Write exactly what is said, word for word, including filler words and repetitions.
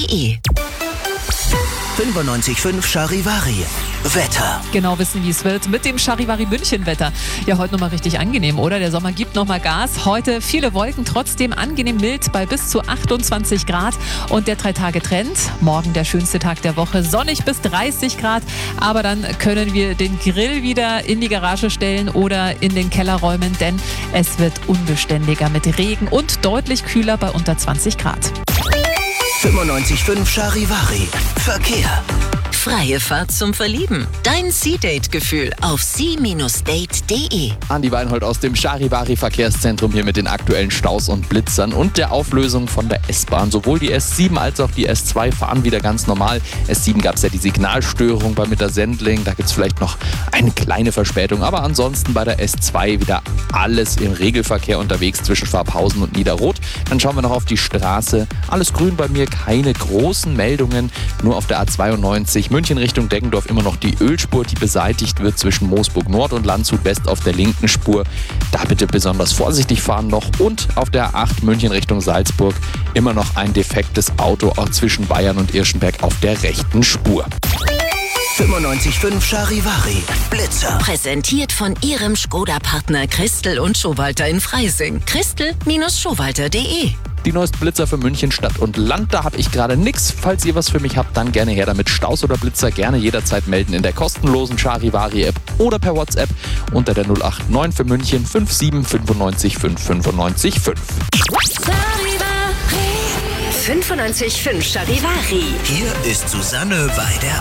de. fünfundneunzig Komma fünf Charivari. Wetter. Genau wissen, wie es wird mit dem Charivari München Wetter. Ja, heute nochmal richtig angenehm, oder? Der Sommer gibt nochmal Gas. Heute viele Wolken, trotzdem angenehm mild bei bis zu achtundzwanzig Grad. Und der Drei-Tage-Trend. Morgen der schönste Tag der Woche. Sonnig bis dreißig Grad. Aber dann können wir den Grill wieder in die Garage stellen oder in den Keller räumen, denn es wird unbeständiger mit Regen und deutlich kühler bei unter zwanzig Grad. fünfundneunzig Komma fünf Charivari. Verkehr. Freie Fahrt zum Verlieben. Dein Sea-Date-Gefühl auf sea Bindestrich date Punkt de. Andi Weinhold aus dem Charivari Verkehrszentrum hier mit den aktuellen Staus und Blitzern und der Auflösung von der S-Bahn. Sowohl die S sieben als auch die S zwei fahren wieder ganz normal. S sieben gab es ja die Signalstörung bei Mittersendling. Da gibt es vielleicht noch eine kleine Verspätung. Aber ansonsten bei der S zwei wieder alles im Regelverkehr unterwegs zwischen Schwabhausen und Niederroth. Dann schauen wir noch auf die Straße. Alles grün bei mir, keine großen Meldungen. Nur auf der A zweiundneunzig München Richtung Deggendorf immer noch die Ölspur, die beseitigt wird zwischen Moosburg Nord und Landshut West auf der linken Spur. Da bitte besonders vorsichtig fahren noch. Und auf der A acht München Richtung Salzburg immer noch ein defektes Auto auch zwischen Bayern und Irschenberg auf der rechten Spur. fünfundneunzig Komma fünf Charivari. Blitzer. Präsentiert von Ihrem Skoda-Partner Christel und Schowalter in Freising. christel Bindestrich schowalter Punkt de. Die neuesten Blitzer für München, Stadt und Land, da habe ich gerade nichts. Falls ihr was für mich habt, dann gerne her damit. Staus oder Blitzer gerne jederzeit melden in der kostenlosen Charivari-App oder per WhatsApp unter der null acht neun für München fünf sieben fünfundneunzig fünf fünfundneunzig fünf. fünfundneunzig Komma fünf Charivari. Hier ist Susanne Weider.